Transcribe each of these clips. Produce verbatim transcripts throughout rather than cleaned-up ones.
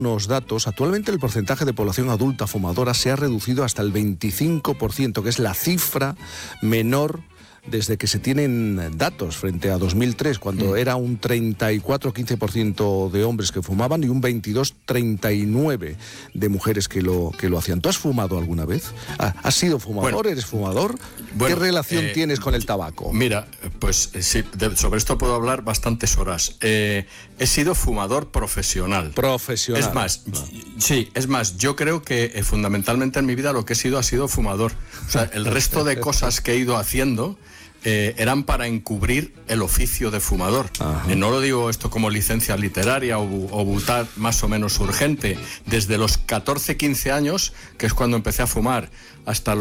unos datos. Actualmente el porcentaje de población adulta fumadora se ha reducido hasta el veinticinco por ciento, que es la cifra menor desde que se tienen datos frente a dos mil tres, cuando mm. era un treinta y cuatro, quince por ciento de hombres que fumaban y un veintidós, treinta y nueve de mujeres que lo, que lo hacían. ¿Tú has fumado alguna vez? ¿Has sido fumador? Bueno, ¿eres fumador? Bueno, ¿Qué relación eh, tienes con el tabaco? Mira, pues sí, de, sobre esto puedo hablar bastantes horas. Eh, he sido fumador profesional. Profesional. Es más, no. sí, es más, yo creo que eh, fundamentalmente en mi vida lo que he sido ha sido fumador. O sea, el resto de cosas que he ido haciendo Eh, eran para encubrir el oficio de fumador. Eh, no lo digo esto como licencia literaria o, o butad más o menos urgente. Desde los catorce, quince años, que es cuando empecé a fumar, hasta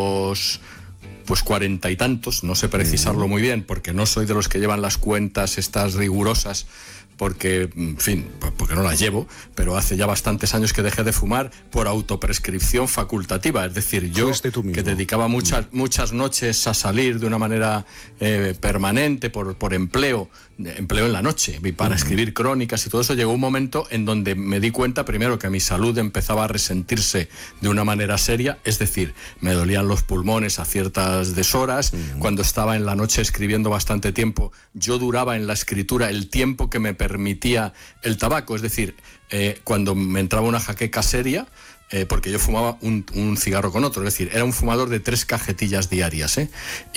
los pues cuarenta y tantos, no sé precisarlo muy bien, porque no soy de los que llevan las cuentas estas rigurosas, porque, en fin, porque no las llevo, pero hace ya bastantes años que dejé de fumar por autoprescripción facultativa, es decir, yo que dedicaba muchas muchas noches a salir de una manera eh, permanente por, por empleo, empleo en la noche, y para uh-huh. escribir crónicas y todo eso, llegó un momento en donde me di cuenta primero que mi salud empezaba a resentirse de una manera seria, es decir, me dolían los pulmones a ciertas deshoras, uh-huh. cuando estaba en la noche escribiendo bastante tiempo, yo duraba en la escritura el tiempo que me permitía el tabaco, es decir, eh, cuando me entraba una jaqueca seria, eh, porque yo fumaba un, un cigarro con otro, es decir, era un fumador de tres cajetillas diarias, ¿eh?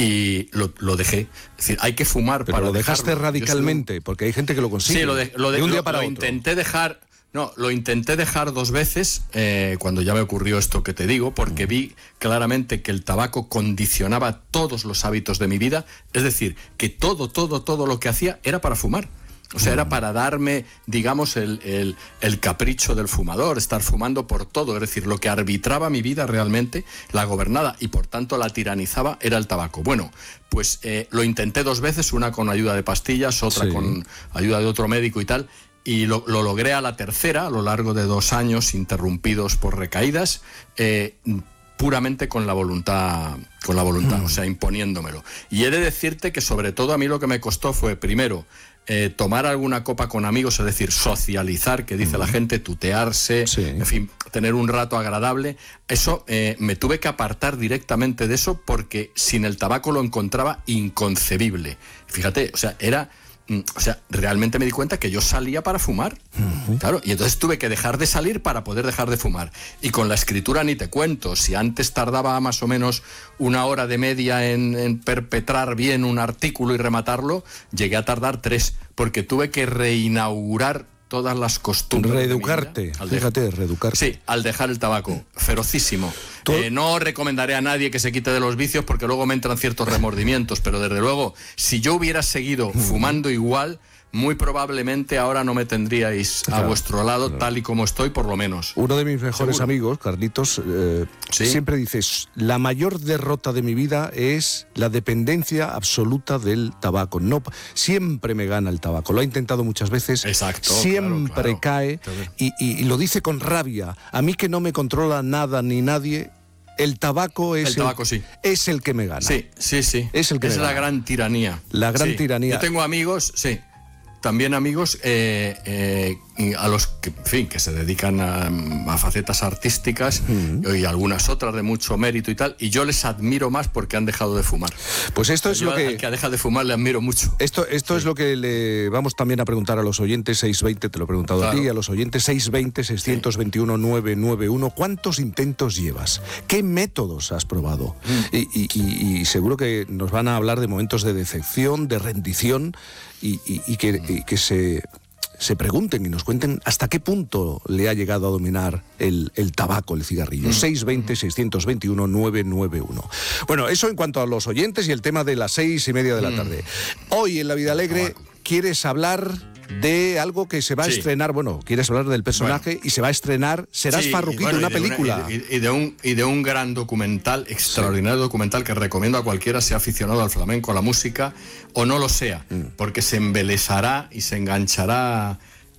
Y lo, lo dejé. Es decir, hay que fumar. Pero para lo dejaste dejarlo. radicalmente, soy... porque hay gente que lo consigue. Sí, lo, de, lo, de, de un lo, día para lo otro. intenté dejar. No, lo intenté dejar dos veces eh, cuando ya me ocurrió esto que te digo, porque vi claramente que el tabaco condicionaba todos los hábitos de mi vida, es decir, que todo, todo, todo lo que hacía era para fumar. O sea, era para darme, digamos, el, el, el capricho del fumador, estar fumando por todo. Es decir, lo que arbitraba mi vida realmente, la gobernaba y por tanto la tiranizaba, era el tabaco. Bueno, pues eh, lo intenté dos veces, una con ayuda de pastillas, otra sí. con ayuda de otro médico y tal, y lo, lo logré a la tercera, a lo largo de dos años interrumpidos por recaídas, eh, puramente con la voluntad, con la voluntad, mm. o sea, imponiéndomelo. Y he de decirte que sobre todo a mí lo que me costó fue, primero, Eh, tomar alguna copa con amigos, es decir, socializar, que dice uh-huh. la gente, tutearse, sí. en fin, tener un rato agradable. Eso eh, me tuve que apartar directamente de eso porque sin el tabaco lo encontraba inconcebible. Fíjate, o sea, era... O sea, realmente me di cuenta que yo salía para fumar, uh-huh. claro, y entonces tuve que dejar de salir para poder dejar de fumar. Y con la escritura ni te cuento, si antes tardaba más o menos una hora de media en, en perpetrar bien un artículo y rematarlo, llegué a tardar tres, porque tuve que reinaugurar todas las costumbres. Reeducarte, de fíjate, reeducarte. Sí, al dejar el tabaco, ferocísimo. Eh, no recomendaré a nadie que se quite de los vicios porque luego me entran ciertos remordimientos, pero desde luego, si yo hubiera seguido fumando igual, muy probablemente ahora no me tendríais claro, a vuestro lado, claro. tal y como estoy, por lo menos. Uno de mis mejores ¿Seguro? amigos, Carlitos, eh, ¿Sí? siempre dice, la mayor derrota de mi vida es la dependencia absoluta del tabaco. No, siempre me gana el tabaco. Lo ha intentado muchas veces. Exacto. Siempre claro, claro. cae y, y, y lo dice con rabia. A mí que no me controla nada ni nadie, el tabaco es el, tabaco, el, sí. es el que me gana. Sí, sí, sí. Es el que es me la gana. gran tiranía. La gran sí. tiranía. Yo tengo amigos, sí. También amigos eh, eh, a los que, en fin, que se dedican a, a facetas artísticas uh-huh. y algunas otras de mucho mérito y tal, y yo les admiro más porque han dejado de fumar. Pues esto o sea, es lo que... Al que deja de fumar le admiro mucho. Esto, esto sí. es lo que le vamos también a preguntar a los oyentes, seiscientos veinte, te lo he preguntado claro. a ti, a los oyentes, seiscientos veinte, seiscientos veintiuno, novecientos noventa y uno. ¿Cuántos intentos llevas? ¿Qué métodos has probado? Mm. Y, y, y, y seguro que nos van a hablar de momentos de decepción, de rendición, y, y, y, que, y que se, se pregunten y nos cuenten hasta qué punto le ha llegado a dominar el, el tabaco, el cigarrillo. Mm. seiscientos veinte, seiscientos veintiuno, novecientos noventa y uno. Bueno, eso en cuanto a los oyentes y el tema de las seis y media de la tarde. Hoy en La Vida Alegre quieres hablar de algo que se va a sí. estrenar, bueno, quieres hablar del personaje bueno. y se va a estrenar, serás sí, Farruquito, bueno, una película. Una, y, y, de un, y de un gran documental, extraordinario sí. documental que recomiendo a cualquiera, sea aficionado al flamenco, a la música, o no lo sea, mm. porque se embelesará y se enganchará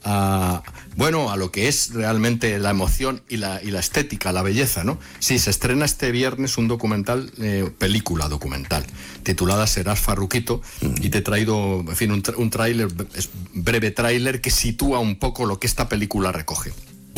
a, bueno, a lo que es realmente la emoción y la, y la estética, la belleza, ¿no? Sí, se estrena este viernes un documental, eh, película documental, titulada Serás Farruquito, mm. y te he traído, en fin, un, un tráiler, breve tráiler que sitúa un poco lo que esta película recoge.